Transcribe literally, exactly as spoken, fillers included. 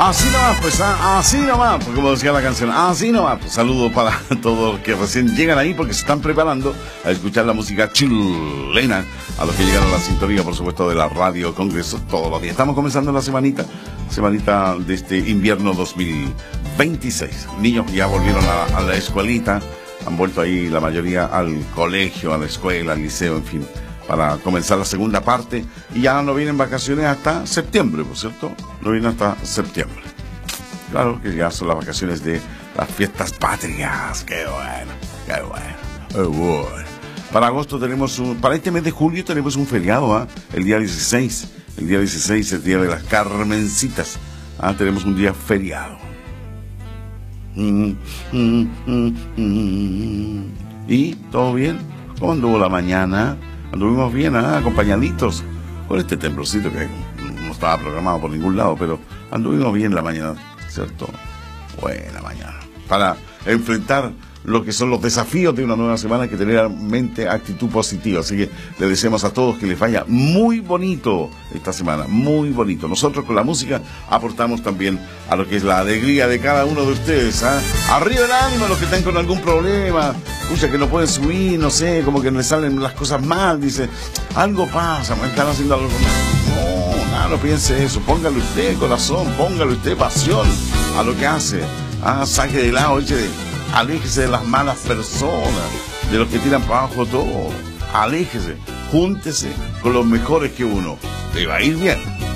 Así nomás, pues, ah, así nomás, pues, como decía la canción, así nomás, pues, saludos para todos los que recién llegan ahí porque se están preparando a escuchar la música chilena, a los que llegaron a la sintonía, por supuesto, de la Radio Congreso todos los días. Estamos comenzando la semanita, semanita de este invierno dos mil veintiséis. Niños ya volvieron a, a la escuelita, han vuelto ahí la mayoría al colegio, a la escuela, al liceo, en fin, para comenzar la segunda parte, y ya no vienen vacaciones hasta septiembre, por cierto, no vienen hasta septiembre. Claro que ya son las vacaciones de las fiestas patrias. Qué bueno, qué bueno, qué bueno. Para agosto tenemos un, para este mes de julio tenemos un feriado, ¿eh? El día dieciséis, el día dieciséis es el día de las Carmencitas, ¿eh? Tenemos un día feriado. Mm, mm, mm, mm. ¿Y todo bien? ¿Cómo anduvo la mañana? Anduvimos bien, ¿eh? Acompañaditos, con este temblorcito que no estaba programado por ningún lado, pero anduvimos bien la mañana, ¿cierto? Buena mañana. Para enfrentar lo que son los desafíos de una nueva semana, hay que tener en mente actitud positiva. Así que le deseamos a todos que les vaya muy bonito esta semana, muy bonito. Nosotros con la música aportamos también a lo que es la alegría de cada uno de ustedes, ¿eh? Arriba el ánimo, los que están con algún problema, escucha, que no pueden subir, no sé, como que les salen las cosas mal, dice, algo pasa, me están haciendo algo mal. No, nada, no piense eso, póngale usted corazón, póngale usted pasión a lo que hace. Ah, saque de lado, eche, aléjese de las malas personas, de los que tiran para abajo todo. Aléjese, júntese con los mejores que uno. Te va a ir bien.